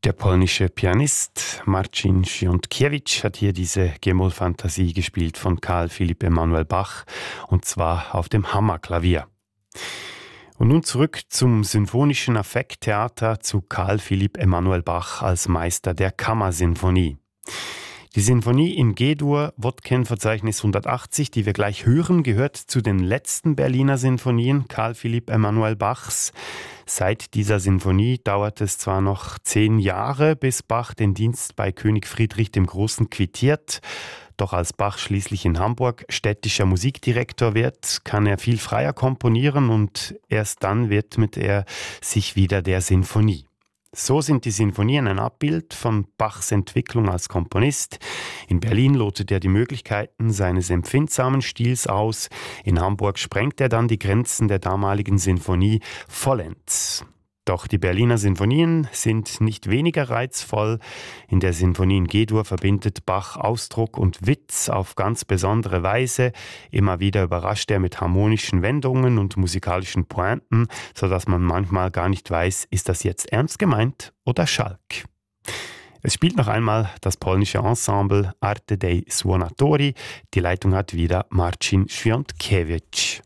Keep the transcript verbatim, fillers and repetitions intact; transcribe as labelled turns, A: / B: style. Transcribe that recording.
A: Der polnische Pianist Marcin Świątkiewicz hat hier diese G-Moll-Fantasie gespielt von Karl Philipp Emanuel Bach, und zwar auf dem Hammerklavier. Und nun zurück zum Sinfonischen Affekttheater, zu Karl Philipp Emanuel Bach als Meister der Kammersinfonie. Die Sinfonie in G-Dur, Wodken-Verzeichnis hundertachtzig, die wir gleich hören, gehört zu den letzten Berliner Sinfonien Karl Philipp Emanuel Bachs. Seit dieser Sinfonie dauert es zwar noch zehn Jahre, bis Bach den Dienst bei König Friedrich dem Großen quittiert. Doch als Bach schließlich in Hamburg städtischer Musikdirektor wird, kann er viel freier komponieren und erst dann widmet er sich wieder der Sinfonie. So sind die Sinfonien ein Abbild von Bachs Entwicklung als Komponist. In Berlin lotet er die Möglichkeiten seines empfindsamen Stils aus. In Hamburg sprengt er dann die Grenzen der damaligen Sinfonie vollends. Doch die Berliner Sinfonien sind nicht weniger reizvoll. In der Sinfonie in G-Dur verbindet Bach Ausdruck und Witz auf ganz besondere Weise. Immer wieder überrascht er mit harmonischen Wendungen und musikalischen Pointen, sodass man manchmal gar nicht weiß, ist das jetzt ernst gemeint oder Schalk. Es spielt noch einmal das polnische Ensemble Arte dei Suonatori. Die Leitung hat wieder Marcin Świątkiewicz.